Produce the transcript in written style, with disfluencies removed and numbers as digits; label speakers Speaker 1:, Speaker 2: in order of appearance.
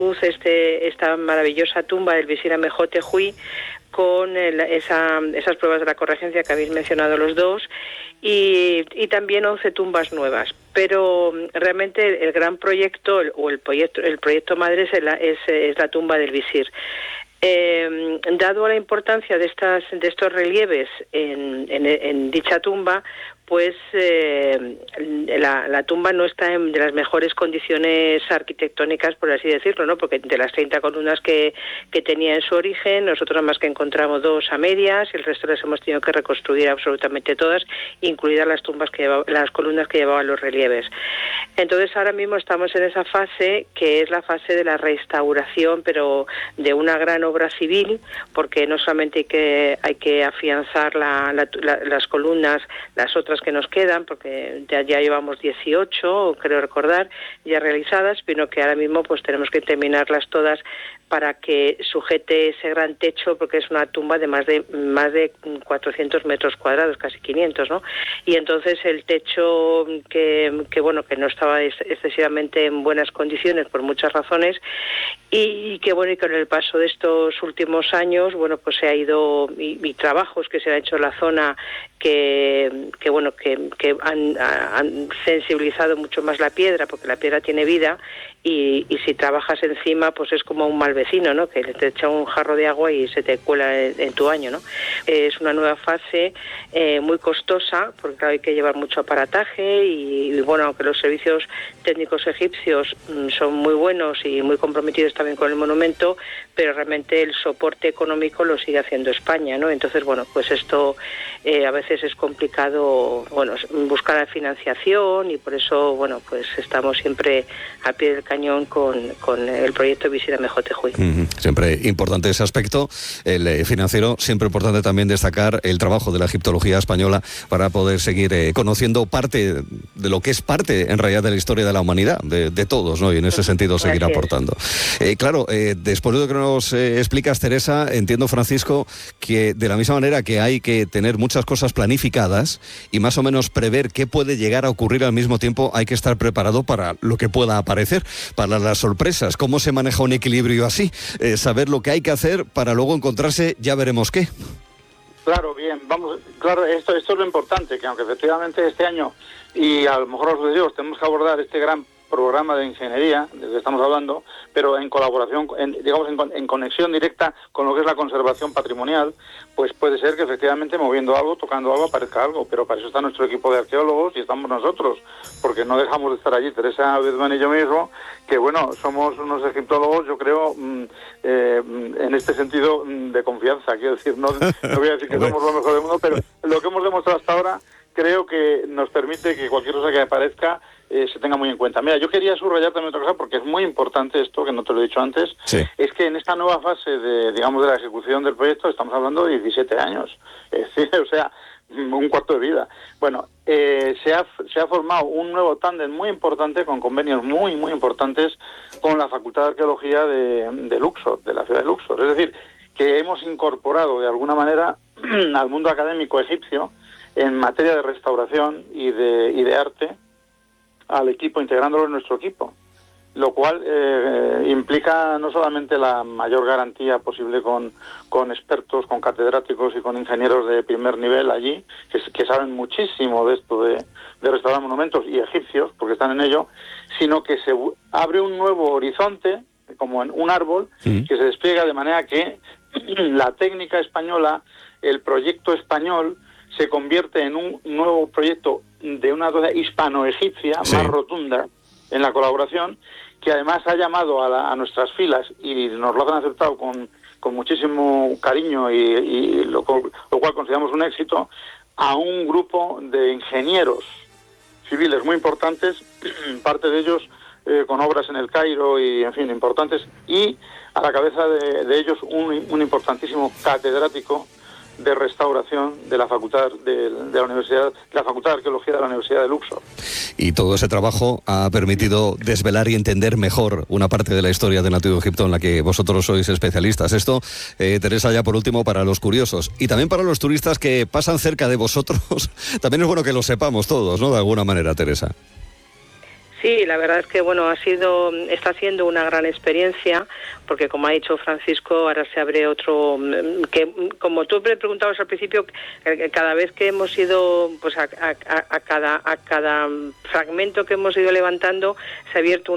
Speaker 1: esta maravillosa tumba del visir Amenhotep con esas pruebas de la corregencia que habéis mencionado los dos y también 11 tumbas nuevas. Pero realmente el gran proyecto el proyecto madre es la tumba del visir. Dado la importancia de estos relieves en dicha tumba, pues la tumba no está de las mejores condiciones arquitectónicas, por así decirlo, ¿no? Porque de las 30 columnas que tenía en su origen, nosotros nada más que encontramos 2 a medias y el resto las hemos tenido que reconstruir absolutamente todas, incluidas las columnas que llevaban los relieves. Entonces ahora mismo estamos en esa fase que es la fase de la restauración, pero de una gran obra civil, porque no solamente hay que afianzar las columnas, las otras que nos quedan, porque ya llevamos 18, creo recordar, ya realizadas, sino que ahora mismo pues tenemos que terminarlas todas para que sujete ese gran techo, porque es una tumba de más de 400 metros cuadrados, casi 500, ¿no? Y entonces el techo que no estaba excesivamente en buenas condiciones por muchas razones, y con el paso de estos últimos años, pues se ha ido, y trabajos que se han hecho en la zona que han sensibilizado mucho más la piedra, porque la piedra tiene vida, y si trabajas encima, pues es como un mal vecino, ¿no? Que te echa un jarro de agua y se te cuela en tu baño, ¿no? Es una nueva fase muy costosa, porque claro, hay que llevar mucho aparataje y aunque los servicios técnicos egipcios son muy buenos y muy comprometidos también con el monumento, pero realmente el soporte económico lo sigue haciendo España, ¿no? Entonces, pues esto a veces es complicado, buscar la financiación, y por eso, pues estamos siempre al pie del cañón con el proyecto Visir Amenhotep.
Speaker 2: Siempre importante ese aspecto, el financiero. Siempre importante también destacar el trabajo de la egiptología española para poder seguir conociendo parte de lo que es parte en realidad de la historia de la humanidad, de todos, ¿no? Y en ese sentido seguir aportando. Claro, después de lo que nos explicas, Teresa, entiendo, Francisco, que de la misma manera que hay que tener muchas cosas planificadas y más o menos prever qué puede llegar a ocurrir al mismo tiempo, hay que estar preparado para lo que pueda aparecer, para las sorpresas. ¿Cómo se maneja un equilibrio así? Saber lo que hay que hacer para luego encontrarse, ya veremos qué.
Speaker 3: Claro, bien, esto es lo importante, que aunque efectivamente este año, y a lo mejor os digo, tenemos que abordar este gran programa de ingeniería del que estamos hablando, pero en colaboración, en conexión directa con lo que es la conservación patrimonial, pues puede ser que efectivamente moviendo algo, tocando algo, aparezca algo, pero para eso está nuestro equipo de arqueólogos y estamos nosotros, porque no dejamos de estar allí, Teresa Bedman y yo mismo, que somos unos egiptólogos, yo creo, en este sentido de confianza, quiero decir, no voy a decir que somos lo mejor del mundo, pero lo que hemos demostrado hasta ahora creo que nos permite que cualquier cosa que aparezca se tenga muy en cuenta. Mira, yo quería subrayar también otra cosa, porque es muy importante esto, que no te lo he dicho antes, es que en esta nueva fase de la ejecución del proyecto estamos hablando de 17 años, es decir, un cuarto de vida. Se ha formado un nuevo tándem muy importante, con convenios muy, muy importantes con la Facultad de Arqueología de Luxor, de la ciudad de Luxor. Es decir, que hemos incorporado de alguna manera al mundo académico egipcio en materia de restauración y de arte al equipo, integrándolo en nuestro equipo, lo cual implica no solamente la mayor garantía posible con expertos, con catedráticos y con ingenieros de primer nivel allí, que saben muchísimo de esto de restaurar monumentos, y egipcios, porque están en ello, sino que se abre un nuevo horizonte, como en un árbol, que se despliega de manera que la técnica española, el proyecto español, se convierte en un nuevo proyecto de una cosa hispano-egipcia más rotunda en la colaboración, que además ha llamado a nuestras filas, y nos lo han aceptado con muchísimo cariño y lo cual consideramos un éxito, a un grupo de ingenieros civiles muy importantes, parte de ellos con obras en el Cairo y, en fin, importantes, y a la cabeza de ellos un importantísimo catedrático de restauración de la facultad de la Universidad, la Facultad de Arqueología de la Universidad de Luxor.
Speaker 2: Y todo ese trabajo ha permitido desvelar y entender mejor una parte de la historia del Antiguo Egipto en la que vosotros sois especialistas. Esto, Teresa, ya por último, para los curiosos y también para los turistas que pasan cerca de vosotros, también es bueno que lo sepamos todos, ¿no? De alguna manera, Teresa.
Speaker 1: Sí, la verdad es que está siendo una gran experiencia, porque como ha dicho Francisco, ahora se abre otro, que como tú me preguntabas al principio, cada vez que hemos ido, pues a cada fragmento que hemos ido levantando, se ha abierto